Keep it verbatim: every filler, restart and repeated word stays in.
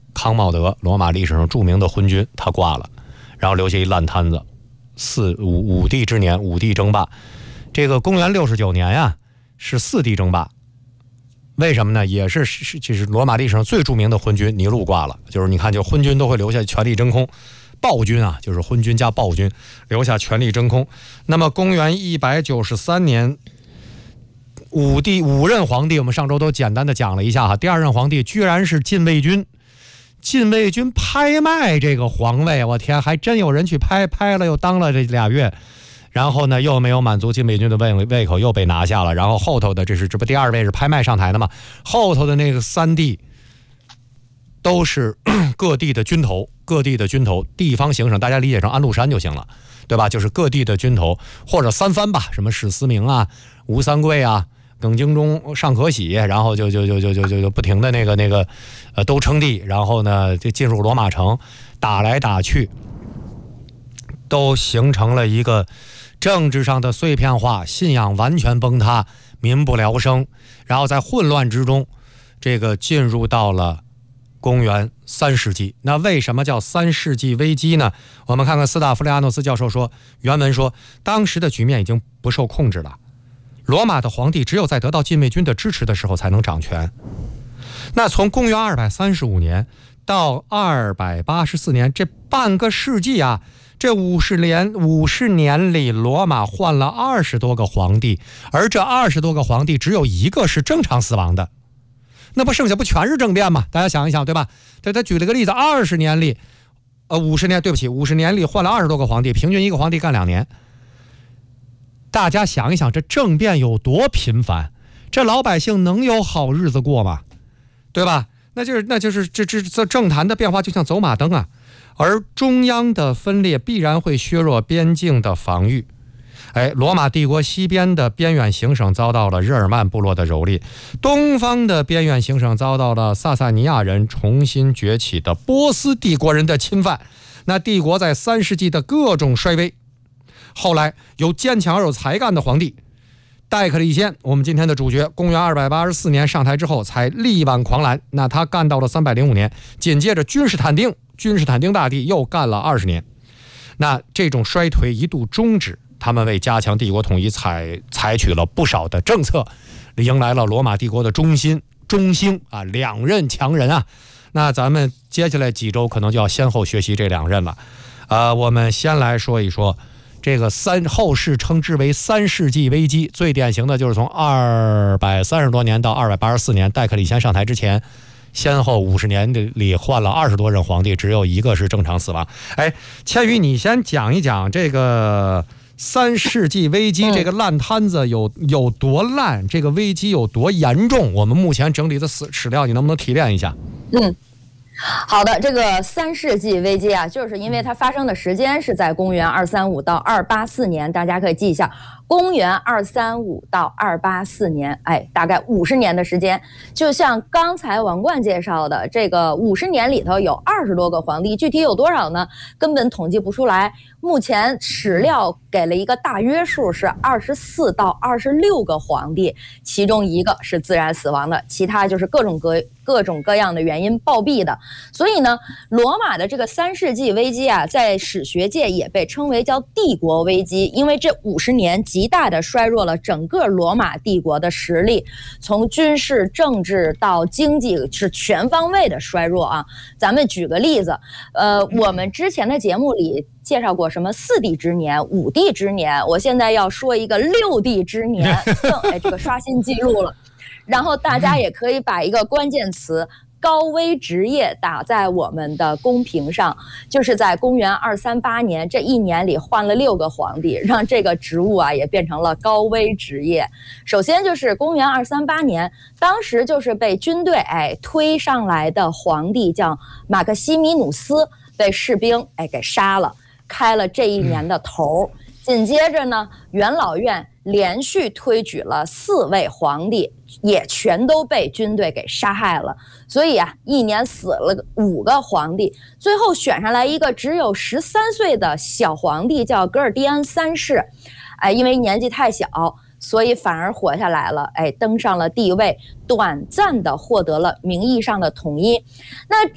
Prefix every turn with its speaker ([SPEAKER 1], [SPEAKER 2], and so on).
[SPEAKER 1] 康茂德，罗马历史上著名的昏君，他挂了，然后留下一烂摊子。四五五帝之年，五帝争霸，这个公元六十九年呀，是四帝争霸。为什么呢？也是是就是罗马历史上最著名的昏君尼禄挂了，就是你看，就昏君都会留下权力真空，暴君啊，就是昏君加暴君，留下权力真空。那么公元一百九十三年，五帝五任皇帝，我们上周都简单的讲了一下哈，第二任皇帝居然是禁卫军。禁卫军拍卖这个皇位，我天，还真有人去拍，拍了又当了这俩月，然后呢又没有满足禁卫军的胃胃口，又被拿下了。然后后头的这是这不第二位是拍卖上台的嘛？后头的那个三帝都是各地的军头，各地的军头，地方行省，大家理解成安禄山就行了，对吧？就是各地的军头或者三藩吧，什么史思明啊、吴三桂啊。耿精忠、尚可喜，然后就就就就就就就不停的那个那个，呃，都称帝，然后呢，就进入罗马城，打来打去，都形成了一个政治上的碎片化，信仰完全崩塌，民不聊生，然后在混乱之中，这个进入到了公元三世纪。那为什么叫三世纪危机呢？我们看看斯塔夫利亚诺斯教授说，原文说，当时的局面已经不受控制了。罗马的皇帝只有在得到禁卫军的支持的时候才能掌权。那从公元二百三十五年到二百八十四年，这半个世纪啊，这五十年五十年里，罗马换了二十多个皇帝，而这二十多个皇帝只有一个是正常死亡的，那不剩下不全是政变吗？大家想一想，对吧？对，他举了个例子，二十年里，呃，五十年，对不起，五十年里换了二十多个皇帝，平均一个皇帝干两年。大家想一想，这政变有多频繁，这老百姓能有好日子过吗？对吧？那就是那就是这这这政坛的变化就像走马灯啊，而中央的分裂必然会削弱边境的防御。哎，罗马帝国西边的边远行省遭到了日耳曼部落的蹂躏，东方的边远行省遭到了萨萨尼亚人重新崛起的波斯帝国人的侵犯。那帝国在三世纪的各种衰微。后来有坚强而有才干的皇帝戴克里先，我们今天的主角，公元二百八十四年上台之后才力挽狂澜。那他干到了三百零五年，紧接着君士坦丁君士坦丁大帝又干了二十年。那这种衰退一度终止，他们为加强帝国统一采采取了不少的政策，迎来了罗马帝国的中心中兴啊，两任强人啊。那咱们接下来几周可能就要先后学习这两任了。呃，我们先来说一说这个三后世称之为三世纪危机，最典型的就是从二百三十多年到二百八十四年，戴克里先上台之前，先后五十年里换了二十多任皇帝，只有一个是正常死亡。哎，千羽，你先讲一讲这个三世纪危机这个烂摊子有有多烂，这个危机有多严重？我们目前整理的史史料，你能不能提炼一下？
[SPEAKER 2] 嗯。好的，这个三世纪危机啊，就是因为它发生的时间是在公元二三五到二八四年，大家可以记一下，公元二三五到二八四年，哎，大概五十年的时间。就像刚才王冠介绍的，这个五十年里头有二十多个皇帝，具体有多少呢？根本统计不出来。目前史料给了一个大约数，是二十四到二十六个皇帝，其中一个是自然死亡的，其他就是各种各各种各样的原因暴毙的。所以呢，罗马的这个三世纪危机啊，在史学界也被称为叫帝国危机，因为这五十年极大的衰弱了整个罗马帝国的实力，从军事、政治到经济是全方位的衰弱啊。咱们举个例子，呃，我们之前的节目里介绍过什么四帝之年、五帝之年，我现在要说一个六帝之年，更哎这个刷新记录了。然后大家也可以把一个关键词高危职业打在我们的公屏上，就是在公元二三八年这一年里换了六个皇帝，让这个职务啊也变成了高危职业。首先就是公元二三八年，当时就是被军队哎推上来的皇帝叫马克西米努斯，被士兵哎给杀了，开了这一年的头。紧接着呢，元老院连续推举了四位皇帝，也全都被军队给杀害了。所以啊，一年死了五个皇帝，最后选上来一个只有十三岁的小皇帝，叫格尔蒂安三世。哎，因为年纪太小，所以反而活下来了，哎，登上了帝位，短暂的获得了名义上的统一。那